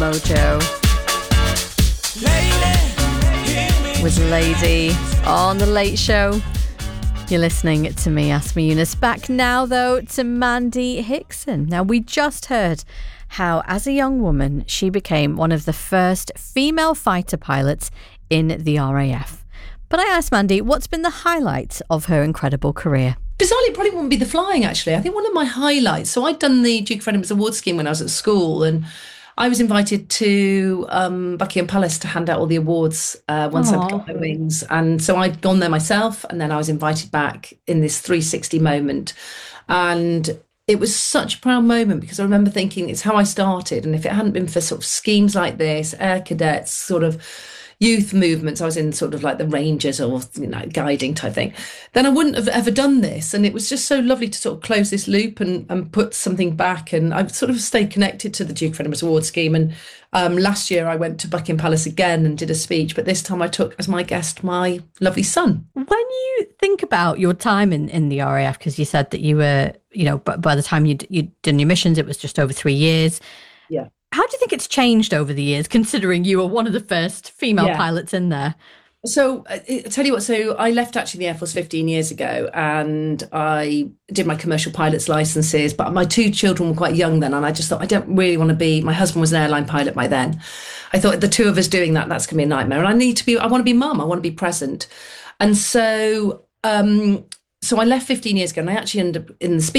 Mojo with Lady on The Late Show. You're listening to me, Ask Me Eunice. Back now, though, to Mandy Hickson. Now, we just heard how, as a young woman, she became one of the first female fighter pilots in the RAF. But I asked Mandy, what's been the highlight of her incredible career? Bizarrely, it probably wouldn't be the flying, actually. I think one of my highlights, so I'd done the Duke of Edinburgh's award scheme when I was at school, and I was invited to Buckingham Palace to hand out all the awards once I'd got my wings. And so I'd gone there myself, and then I was invited back in this 360 moment. And it was such a proud moment because I remember thinking it's how I started. And if it hadn't been for sort of schemes like this, air cadets, sort of youth movements, I was in sort of like the Rangers or, guiding type thing, then I wouldn't have ever done this. And it was just so lovely to sort of close this loop and put something back. And I've sort of stayed connected to the Duke of Edinburgh's award scheme. And last year I went to Buckingham Palace again and did a speech, but this time I took as my guest my lovely son. When you think about your time in the RAF, because you said that you were, by the time you'd done your missions, it was just over 3 years. Yeah. How do you think it's changed over the years, considering you were one of the first female pilots in there? So I tell you what, so I left actually the Air Force 15 years ago and I did my commercial pilot's licenses, but my 2 children were quite young then. And I just thought, I don't really want to be, my husband was an airline pilot by then. I thought the 2 of us doing that's going to be a nightmare. And I want to be mum, I want to be present. And so I left 15 years ago and I actually ended up in the